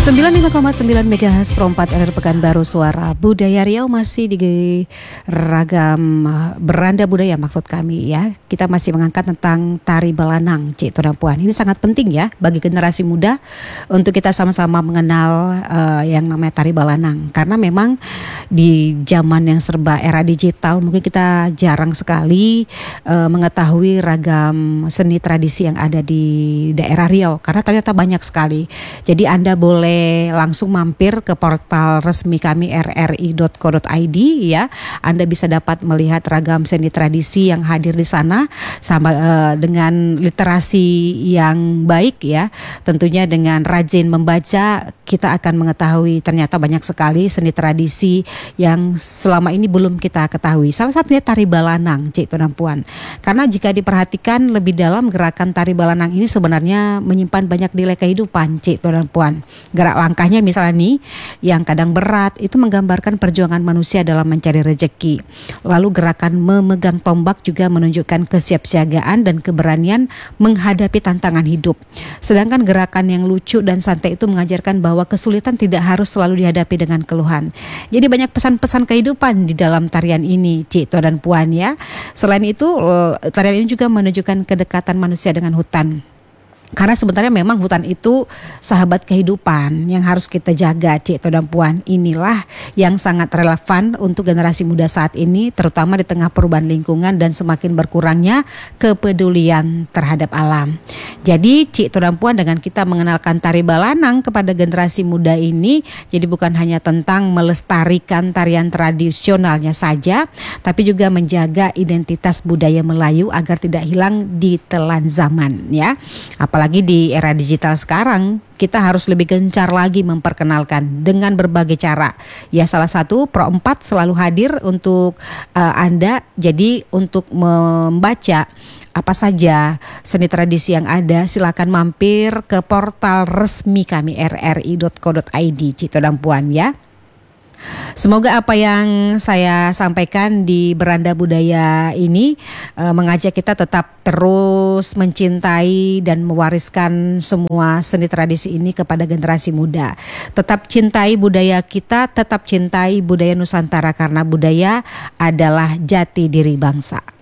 95,9 MHz Pro 4 RR Pekanbaru, Suara Budaya Riau, masih di ragam beranda budaya maksud kami ya. Kita masih mengangkat tentang tari balanang, Cik Tuan Puan. Ini sangat penting ya bagi generasi muda untuk kita sama-sama mengenal yang namanya tari balanang. Karena memang di zaman yang serba era digital mungkin kita jarang sekali mengetahui ragam seni tradisi yang ada di daerah Riau. Karena ternyata banyak sekali. Jadi Anda boleh langsung mampir ke portal resmi kami rri.co.id ya. Anda bisa dapat melihat ragam seni tradisi yang hadir di sana sama dengan literasi yang baik ya. Tentunya dengan rajin membaca kita akan mengetahui ternyata banyak sekali seni tradisi yang selama ini belum kita ketahui. Salah satunya tari balanang, Cik Tuan Puan. Karena jika diperhatikan lebih dalam, gerakan tari balanang ini sebenarnya menyimpan banyak nilai kehidupan, Cik Tuan Puan. Gerak langkahnya misalnya nih yang kadang berat itu menggambarkan perjuangan manusia dalam mencari rejeki. Lalu gerakan memegang tombak juga menunjukkan kesiapsiagaan dan keberanian menghadapi tantangan hidup. Sedangkan gerakan yang lucu dan santai itu mengajarkan bahwa kesulitan tidak harus selalu dihadapi dengan keluhan. Jadi banyak pesan-pesan kehidupan di dalam tarian ini, Cik Tuan dan Puan ya. Selain itu tarian ini juga menunjukkan kedekatan manusia dengan hutan. Karena sebenarnya memang hutan itu sahabat kehidupan yang harus kita jaga, Cik Tuan dan Puan. Inilah yang sangat relevan untuk generasi muda saat ini, terutama di tengah perubahan lingkungan dan semakin berkurangnya kepedulian terhadap alam. Jadi Cik Tuan dan Puan, dengan kita mengenalkan tari balanang kepada generasi muda ini, jadi bukan hanya tentang melestarikan tarian tradisionalnya saja, tapi juga menjaga identitas budaya Melayu agar tidak hilang di telan zaman ya. Apalagi di era digital sekarang, kita harus lebih gencar lagi memperkenalkan dengan berbagai cara. Ya, salah satu Pro 4 selalu hadir untuk Anda. Jadi untuk membaca apa saja seni tradisi yang ada, silakan mampir ke portal resmi kami rri.co.id, Cik Tuan dan Puan ya. Semoga apa yang saya sampaikan di beranda budaya ini mengajak kita tetap terus mencintai dan mewariskan semua seni tradisi ini kepada generasi muda. Tetap cintai budaya kita, tetap cintai budaya Nusantara, karena budaya adalah jati diri bangsa.